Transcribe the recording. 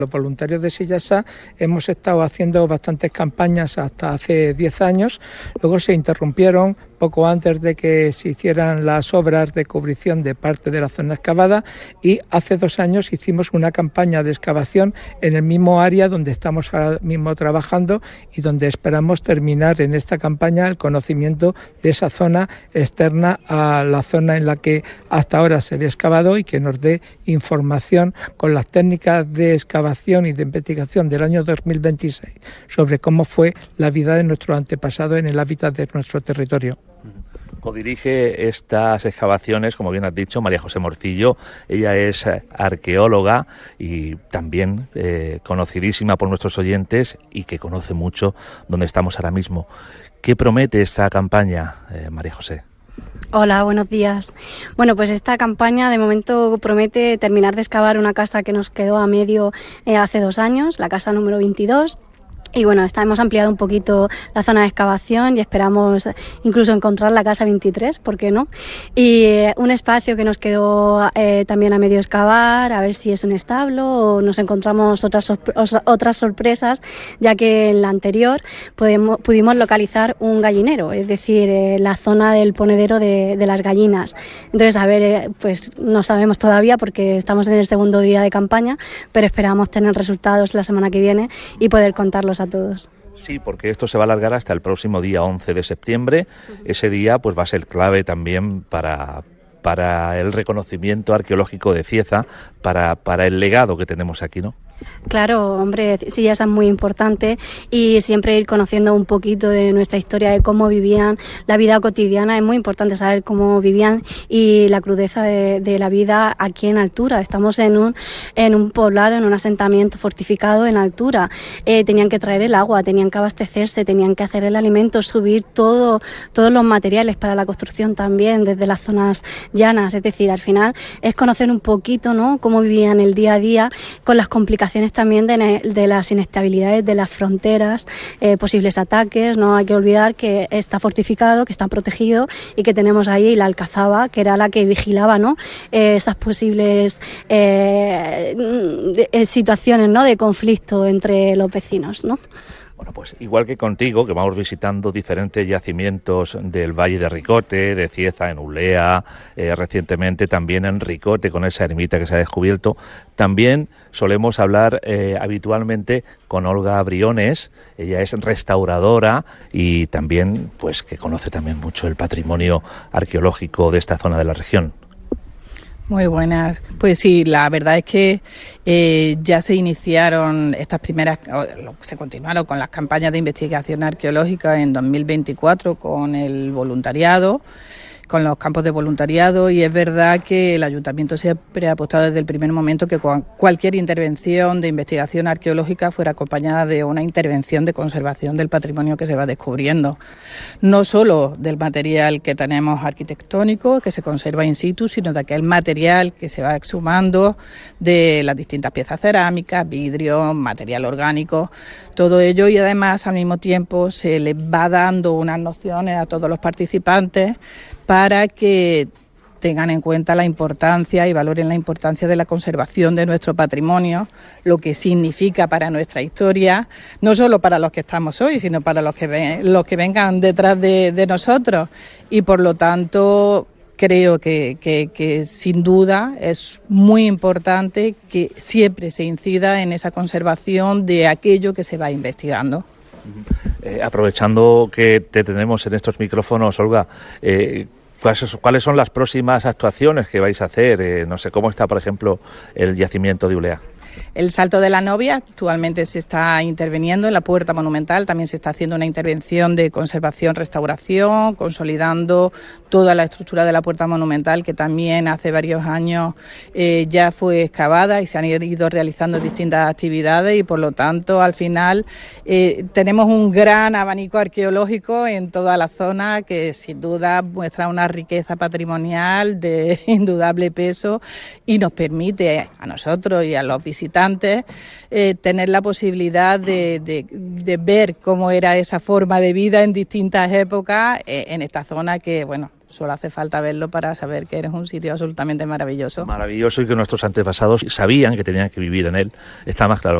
Los voluntarios de Sillasa hemos estado haciendo bastantes campañas hasta hace 10 años, luego se interrumpieron poco antes de que se hicieran las obras de cubrición de parte de la zona excavada, y hace 2 años hicimos una campaña de excavación en el mismo área donde estamos ahora mismo trabajando y donde esperamos terminar en esta campaña el conocimiento de esa zona externa a la zona en la que hasta ahora se había excavado, y que nos dé información con las técnicas de excavación y de investigación del año 2026 sobre cómo fue la vida de nuestros antepasados en el hábitat de nuestro territorio. Codirige estas excavaciones, como bien has dicho, María José Morcillo. Ella es arqueóloga y también conocidísima por nuestros oyentes, y que conoce mucho donde estamos ahora mismo. ¿Qué promete esta campaña, María José? Hola, buenos días. Bueno, pues esta campaña de momento promete terminar de excavar una casa que nos quedó a medio hace 2 años, la casa número 22. Y bueno, hemos ampliado un poquito la zona de excavación y esperamos incluso encontrar la casa 23, ¿por qué no? Y un espacio que nos quedó también a medio excavar, a ver si es un establo o nos encontramos otras sorpresas, ya que en la anterior pudimos localizar un gallinero, es decir, la zona del ponedero de las gallinas. Entonces, a ver, pues no sabemos todavía porque estamos en el segundo día de campaña, pero esperamos tener resultados la semana que viene y poder contarlos a todos. Sí, porque esto se va a alargar hasta el próximo día 11 de septiembre. Ese día pues va a ser clave también para el reconocimiento arqueológico de Cieza, para el legado que tenemos aquí, ¿no? Claro, hombre, sí, esa es muy importante, y siempre ir conociendo un poquito de nuestra historia, de cómo vivían la vida cotidiana. Es muy importante saber cómo vivían y la crudeza de la vida aquí en altura. Estamos en un poblado, en un asentamiento fortificado en altura. Tenían que traer el agua, tenían que abastecerse, tenían que hacer el alimento, subir todos los materiales para la construcción también desde las zonas llanas. Es decir, al final es conocer un poquito, ¿no?, cómo vivían el día a día, con las complicaciones también de las inestabilidades de las fronteras, posibles ataques. No hay que olvidar que está fortificado, que está protegido, y que tenemos ahí la alcazaba, que era la que vigilaba, ¿no?, esas posibles situaciones, ¿no?, de conflicto entre los vecinos, ¿no? Bueno, pues igual que contigo, que vamos visitando diferentes yacimientos del Valle de Ricote, de Cieza, en Ulea, recientemente también en Ricote, con esa ermita que se ha descubierto, también solemos hablar habitualmente con Olga Briones. Ella es restauradora y también, pues, que conoce también mucho el patrimonio arqueológico de esta zona de la región. Muy buenas. Pues sí, la verdad es que ya se iniciaron se continuaron con las campañas de investigación arqueológica en 2024 con el voluntariado, con los campos de voluntariado, y es verdad que el Ayuntamiento siempre ha apostado desde el primer momento que cualquier intervención de investigación arqueológica fuera acompañada de una intervención de conservación del patrimonio que se va descubriendo. No solo del material que tenemos arquitectónico, que se conserva in situ, sino de aquel material que se va exhumando de las distintas piezas cerámicas, vidrio, material orgánico, todo ello, y además al mismo tiempo se les va dando unas nociones a todos los participantes para que tengan en cuenta la importancia y valoren la importancia de la conservación de nuestro patrimonio, lo que significa para nuestra historia, no solo para los que estamos hoy, sino para los que vengan detrás de nosotros. Y por lo tanto creo que sin duda es muy importante que siempre se incida en esa conservación de aquello que se va investigando. Aprovechando que te tenemos en estos micrófonos, Olga, ¿cuáles son las próximas actuaciones que vais a hacer? No sé, ¿cómo está, por ejemplo, el yacimiento de Ulea? El Salto de la Novia actualmente se está interviniendo en la Puerta Monumental, también se está haciendo una intervención de conservación, restauración, consolidando toda la estructura de la Puerta Monumental, que también hace varios años ya fue excavada y se han ido realizando distintas actividades, y por lo tanto al final tenemos un gran abanico arqueológico en toda la zona que sin duda muestra una riqueza patrimonial de indudable peso y nos permite a nosotros y a los visitantes tener la posibilidad de ver cómo era esa forma de vida en distintas épocas en esta zona que, bueno, Solo hace falta verlo para saber que eres un sitio absolutamente maravilloso. Maravilloso, y que nuestros antepasados sabían que tenían que vivir en él. Está más claro